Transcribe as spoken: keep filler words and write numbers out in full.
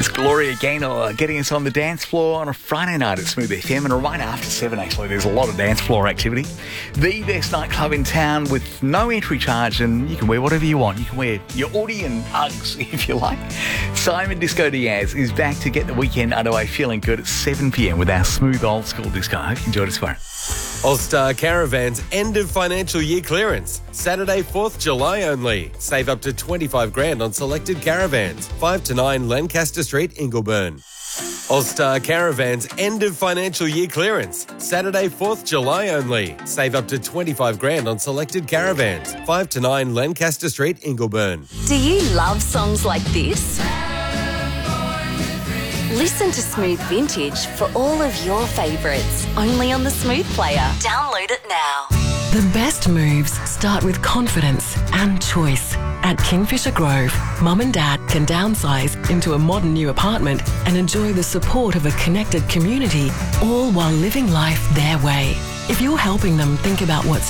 It's Gloria Gaynor getting us on the dance floor on a Friday night at Smooth F M, and right after seven, actually, there's a lot of dance floor activity. The best nightclub in town with no entry charge, and you can wear whatever you want. You can wear your Audi and Uggs if you like. Simon Disco Diaz is back to get the weekend underway feeling good at seven p.m. with our smooth old school disco. I hope you enjoyed it for it. All-Star Caravans end of financial year clearance. Saturday, fourth of July only. Save up to twenty-five grand on selected caravans. five to nine Lancaster Street, Ingleburn. All-Star Caravans end of financial year clearance. Saturday, fourth of July only. Save up to twenty-five grand on selected caravans. five to nine Lancaster Street, Ingleburn. Do you love songs like this? Listen to Smooth Vintage for all of your favourites, only on the Smooth Player. Download it now. The best moves start with confidence and choice. At Kingfisher Grove, Mum and Dad can downsize into a modern new apartment and enjoy the support of a connected community, all while living life their way. If you're helping them think about what's